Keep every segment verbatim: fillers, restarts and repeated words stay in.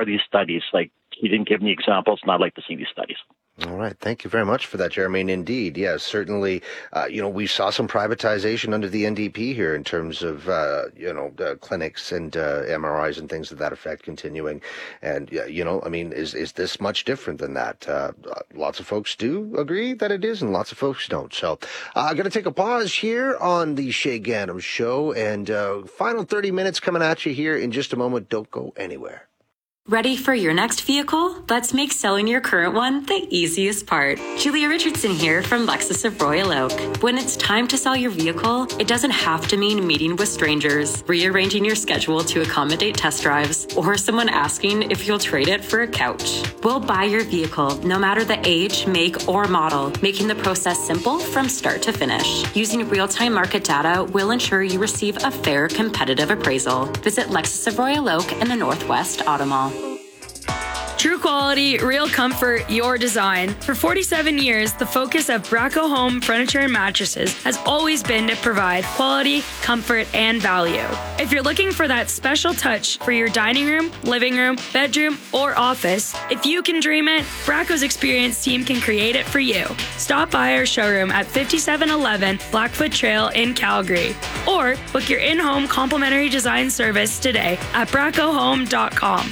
are these studies? Like, he didn't give me examples, and I'd like to see these studies. All right. Thank you very much for that, Jeremy. And indeed, yes, certainly, uh, you know, we saw some privatization under the N D P here in terms of, uh, you know, uh, clinics and uh, M R Is and things to that effect continuing. And, uh, you know, I mean, is is this much different than that? Uh, lots of folks do agree that it is, and lots of folks don't. So uh, I'm going to take a pause here on the Shay Gandam Show, and uh, final thirty minutes coming at you here in just a moment. Don't go anywhere. Ready for your next vehicle? Let's make selling your current one the easiest part. Julia Richardson here from Lexus of Royal Oak. When it's time to sell your vehicle, it doesn't have to mean meeting with strangers, rearranging your schedule to accommodate test drives, or someone asking if you'll trade it for a couch. We'll buy your vehicle no matter the age, make, or model, making the process simple from start to finish. Using real-time market data will ensure you receive a fair, competitive appraisal. Visit Lexus of Royal Oak in the Northwest Auto Mall. True quality, real comfort, your design. For forty-seven years, the focus of Braco Home Furniture and Mattresses has always been to provide quality, comfort, and value. If you're looking for that special touch for your dining room, living room, bedroom, or office, if you can dream it, Braco's experienced team can create it for you. Stop by our showroom at fifty-seven eleven Blackfoot Trail in Calgary, or book your in-home complimentary design service today at braco home dot com.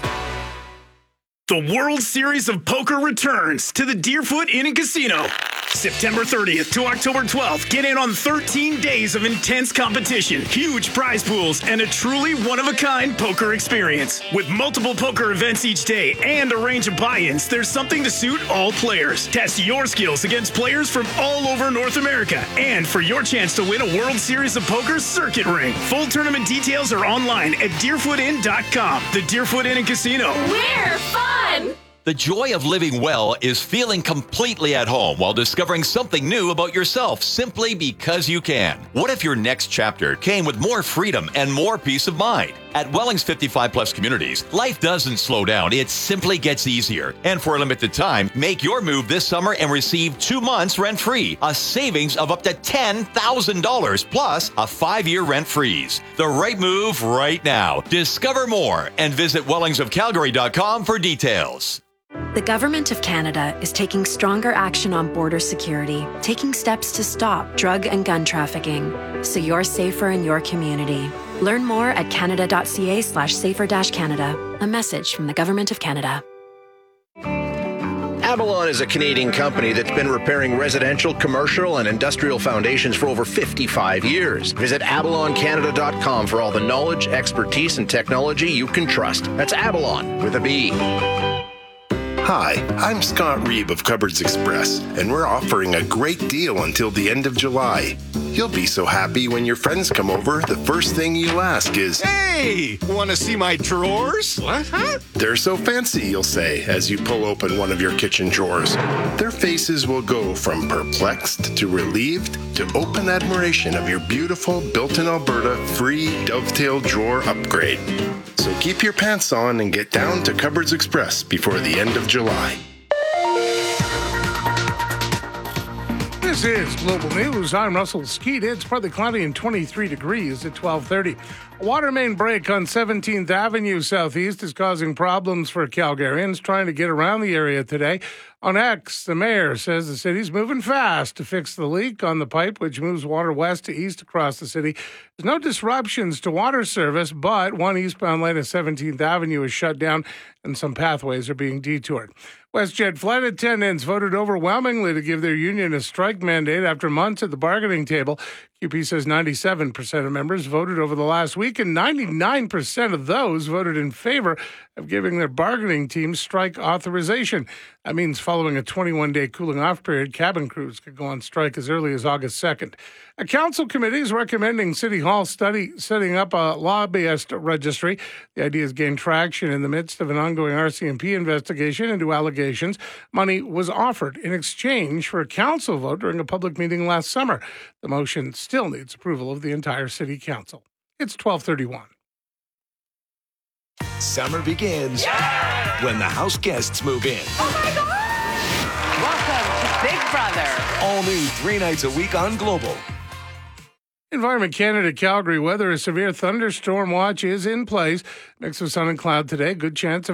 The World Series of Poker returns to the Deerfoot Inn and Casino. September thirtieth to October twelfth, get in on thirteen days of intense competition, huge prize pools, and a truly one-of-a-kind poker experience. With multiple poker events each day and a range of buy-ins, there's something to suit all players. Test your skills against players from all over North America. And for your chance to win a World Series of Poker circuit ring. Full tournament details are online at deerfoot inn dot com. The Deerfoot Inn and Casino. We're fun! The joy of living well is feeling completely at home while discovering something new about yourself simply because you can. What if your next chapter came with more freedom and more peace of mind? At Welling's fifty-five plus communities, life doesn't slow down, it simply gets easier. And for a limited time, make your move this summer and receive two months rent-free, a savings of up to ten thousand dollars, plus a five-year rent freeze. The right move right now. Discover more and visit wellings of calgary dot com for details. The Government of Canada is taking stronger action on border security, taking steps to stop drug and gun trafficking, so you're safer in your community. Learn more at canada.ca slash safer dash Canada. A message from the Government of Canada. Avalon is a Canadian company that's been repairing residential, commercial, and industrial foundations for over fifty-five years. Visit avalon canada dot com for all the knowledge, expertise, and technology you can trust. That's Avalon with a B. Hi, I'm Scott Reeb of Cupboards Express, and we're offering a great deal until the end of July. You'll be so happy when your friends come over, the first thing you'll ask is, "Hey, want to see my drawers?" "What, huh?" "They're so fancy," you'll say as you pull open one of your kitchen drawers. Their faces will go from perplexed to relieved to open admiration of your beautiful built-in Alberta free dovetail drawer upgrade. So keep your pants on and get down to Cupboards Express before the end of July. This is Global News. I'm Russell Skeet. It's partly cloudy and twenty-three degrees at twelve thirty. A water main break on seventeenth Avenue Southeast is causing problems for Calgarians trying to get around the area today. On X, the mayor says the city's moving fast to fix the leak on the pipe, which moves water west to east across the city. There's no disruptions to water service, but one eastbound lane of seventeenth Avenue is shut down and some pathways are being detoured. WestJet flight attendants voted overwhelmingly to give their union a strike mandate after months at the bargaining table. Q P says ninety-seven percent of members voted over the last week, and ninety-nine percent of those voted in favor of giving their bargaining team strike authorization. That means following a twenty-one day cooling off period, cabin crews could go on strike as early as August second. A council committee is recommending City Hall study setting up a lobbyist registry. The idea has gained traction in the midst of an ongoing R C M P investigation into allegations. Money was offered in exchange for a council vote during a public meeting last summer. The motion still needs approval of the entire city council. It's twelve thirty-one. Summer begins yeah! when the house guests move in. Oh my God! Welcome to Big Brother. All new three nights a week on Global. Environment Canada, Calgary weather. A severe thunderstorm watch is in place. Mix of sun and cloud today. Good chance of